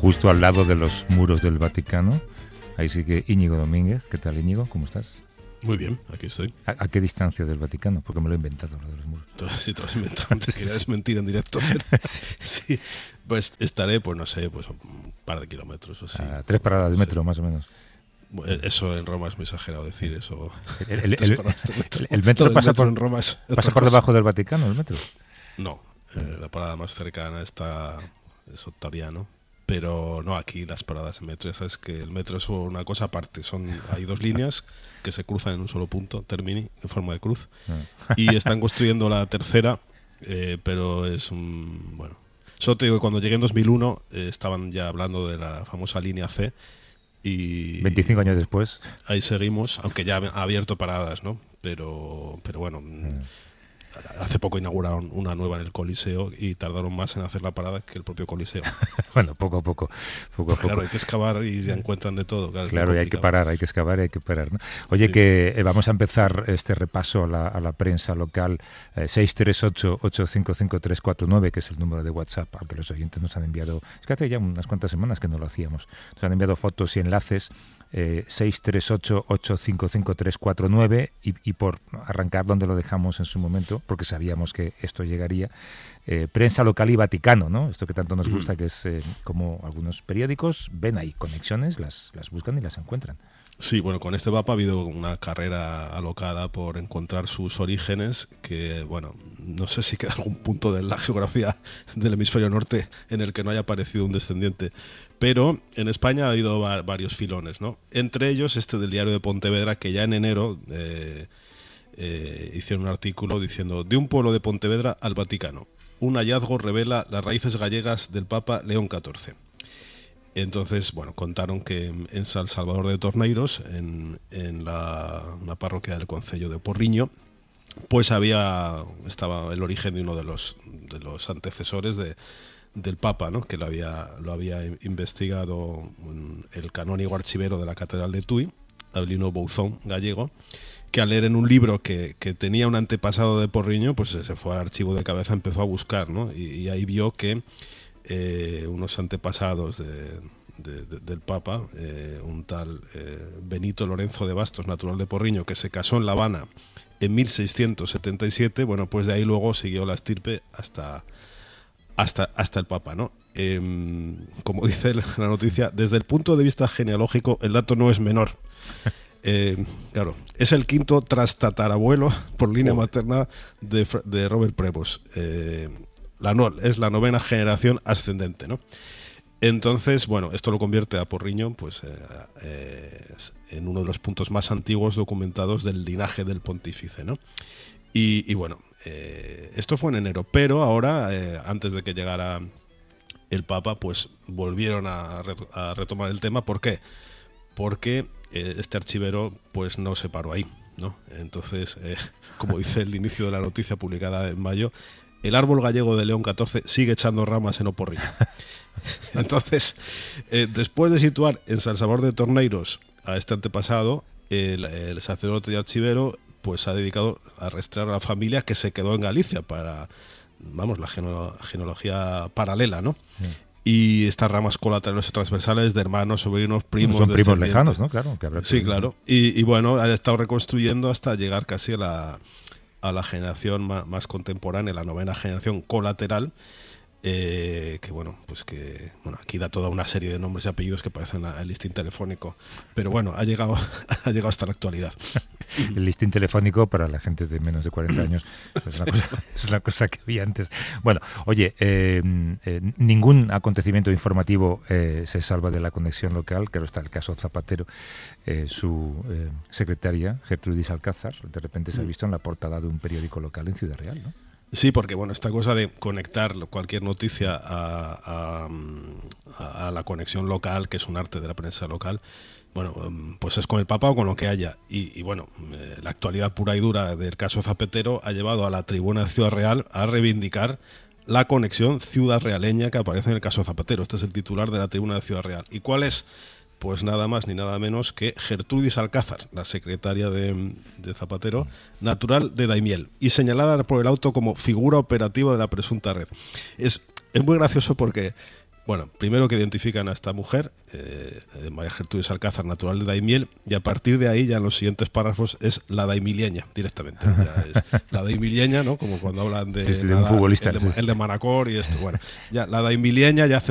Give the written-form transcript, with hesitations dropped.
justo al lado de los muros del Vaticano. Ahí sigue Íñigo Domínguez. ¿Qué tal, Íñigo? ¿Cómo estás? Muy bien, aquí estoy. ¿A qué distancia del Vaticano? Porque me lo he inventado, lo de los muros. Sí, te lo has inventado. Te quería desmentir en directo. Sí, pues estaré, pues no sé, pues un par de kilómetros o así. 3 paradas de metro, más o menos. Eso en Roma es muy exagerado decir eso. El metro pasa por, en Roma pasa por debajo del Vaticano, el metro. No, la parada más cercana es Ottaviano. Pero no, aquí las paradas de metro, ya sabes que el metro es una cosa aparte. Hay 2 líneas que se cruzan en un solo punto, termini, en forma de cruz. Y están construyendo la tercera, pero es un... Bueno, solo te digo que cuando llegué en 2001 estaban ya hablando de la famosa línea C. Y 25 años después. Ahí seguimos, aunque ya ha abierto paradas, ¿no? Pero bueno... Hace poco inauguraron una nueva en el Coliseo y tardaron más en hacer la parada que el propio Coliseo. Bueno, poco a poco. Claro, hay que excavar y ya encuentran de todo. Claro, y hay que parar, hay que excavar y hay que parar, ¿no? Oye, sí. Que vamos a empezar este repaso a la prensa local. 638-855-349, que es el número de WhatsApp al que los oyentes nos han enviado. Es que hace ya unas cuantas semanas que no lo hacíamos. Nos han enviado fotos y enlaces. 638-855-349 y por arrancar donde lo dejamos en su momento, porque sabíamos que esto llegaría, prensa local y Vaticano, ¿no? Esto que tanto nos gusta, que es como algunos periódicos ven ahí conexiones, las buscan y las encuentran. Sí, bueno, con este Papa ha habido una carrera alocada por encontrar sus orígenes, que, bueno, no sé si queda algún punto de la geografía del hemisferio norte en el que no haya aparecido un descendiente, pero en España ha habido varios filones, ¿no? Entre ellos este del Diario de Pontevedra, que ya en enero hicieron un artículo diciendo: de un pueblo de Pontevedra al Vaticano, un hallazgo revela las raíces gallegas del Papa León XIV. Entonces, bueno, contaron que en San Salvador de Torneiros, en una parroquia del concello de Porriño, pues estaba el origen de uno de los antecesores del Papa, ¿no? Que lo había investigado el canónigo archivero de la Catedral de Tui, Abelino Bouzón, gallego, que al leer en un libro que tenía un antepasado de Porriño, pues se fue al archivo de cabeza, empezó a buscar, ¿no? Y ahí vio que unos antepasados del Papa, un tal Benito Lorenzo de Bastos, natural de Porriño, que se casó en La Habana en 1677, bueno, pues de ahí luego siguió la estirpe hasta el Papa, ¿no? Como dice la noticia, desde el punto de vista genealógico el dato no es menor. Claro, es el quinto trastatarabuelo por línea materna de Robert Prevost. Es la 9ª generación ascendente, ¿no? Entonces, bueno, esto lo convierte a Porriño, pues, en uno de los puntos más antiguos documentados del linaje del pontífice, ¿no? Y bueno, esto fue en enero, pero ahora, antes de que llegara el Papa, pues volvieron a retomar el tema. ¿Por qué? Porque este archivero, pues, no se paró ahí, ¿no? Entonces, como dice el inicio de la noticia publicada en mayo, el árbol gallego de León XIV sigue echando ramas en Oporriño. Entonces, después de situar en San Salvador de Torneiros a este antepasado, el sacerdote y archivero pues ha dedicado a rastrear a la familia que se quedó en Galicia para, vamos, la genealogía paralela, ¿no? Sí. Y estas ramas colaterales y transversales de hermanos, sobrinos, primos... Son primos lejanos, ¿no? Claro. Sí, claro. Y bueno, ha estado reconstruyendo hasta llegar casi a la generación más contemporánea, la 9ª generación colateral, que aquí da toda una serie de nombres y apellidos que parecen el listín telefónico, pero bueno, ha llegado hasta la actualidad. El listín telefónico para la gente de menos de 40 años es una cosa que había antes. Bueno, oye, ningún acontecimiento informativo se salva de la conexión local. Claro, está el caso Zapatero. Su secretaria, Gertrudis Alcázar, de repente se ha visto en la portada de un periódico local en Ciudad Real, ¿no? Sí, porque bueno, esta cosa de conectar cualquier noticia a la conexión local, que es un arte de la prensa local, bueno, pues es con el Papa o con lo que haya. Y bueno, la actualidad pura y dura del caso Zapatero ha llevado a la tribuna de Ciudad Real a reivindicar la conexión ciudad realeña que aparece en el caso Zapatero. Este es el titular de la tribuna de Ciudad Real. ¿Y cuál es? Pues nada más ni nada menos que Gertrudis Alcázar, la secretaria de Zapatero, natural de Daimiel, y señalada por el auto como figura operativa de la presunta red. Es muy gracioso porque, Bueno, primero que identifican a esta mujer, María Gertrudis Alcázar, natural de Daimiel, y a partir de ahí ya en los siguientes párrafos es la daimilieña directamente. Ya es la daimilieña, ¿no? Como cuando hablan de un futbolista, el de Manacor y esto. Bueno, ya la daimilieña ya